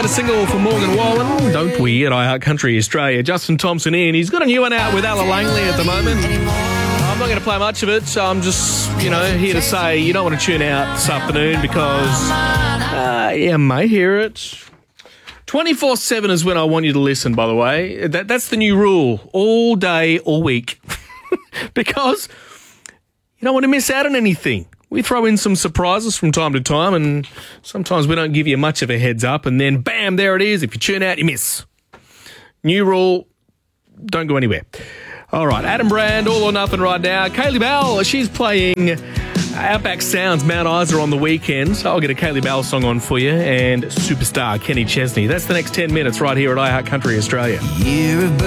latest single from Morgan Wallen, Don't We, at iHeart Country Australia. Justin Thompson in. He's got a new one out with Ella Langley at the moment. I'm not going to play much of it, so I'm just, here to say you don't want to tune out this afternoon because you may hear it. 24/7 is when I want you to listen, by the way. That's the new rule. All day, all week. Because you don't want to miss out on anything. We throw in some surprises from time to time, and sometimes we don't give you much of a heads up, and then bam, there it is. If you tune out, you miss. New rule, don't go anywhere. All right, Adam Brand, All or Nothing right now. Kaylee Bell, she's playing Outback Sounds, Mount Isa on the weekend. So I'll get a Kaylee Bell song on for you, and superstar Kenny Chesney. That's the next 10 minutes right here at iHeart Country Australia.